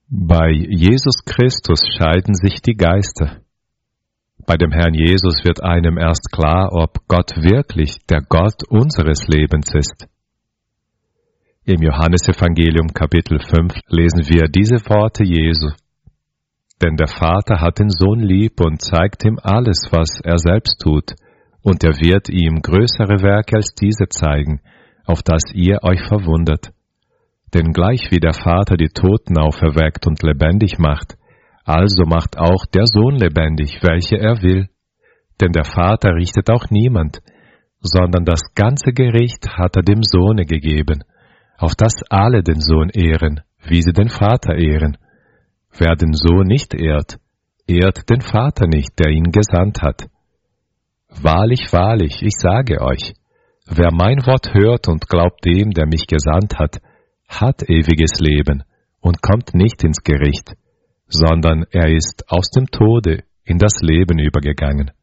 Bei Jesus Christus scheiden sich die Geister. Bei dem Herrn Jesus wird einem erst klar, ob Gott wirklich der Gott unseres Lebens ist. Im Johannesevangelium Kapitel 5 lesen wir diese Worte Jesu. Denn der Vater hat den Sohn lieb und zeigt ihm alles, was er selbst tut, und er wird ihm größere Werke als diese zeigen, auf das ihr euch verwundert. Denn gleich wie der Vater die Toten auferweckt und lebendig macht, also macht auch der Sohn lebendig, welche er will. Denn der Vater richtet auch niemand, sondern das ganze Gericht hat er dem Sohne gegeben, auf das alle den Sohn ehren, wie sie den Vater ehren. Wer den Sohn nicht ehrt, ehrt den Vater nicht, der ihn gesandt hat. Wahrlich, wahrlich, ich sage euch, wer mein Wort hört und glaubt dem, der mich gesandt hat ewiges Leben und kommt nicht ins Gericht, sondern er ist aus dem Tode in das Leben übergegangen.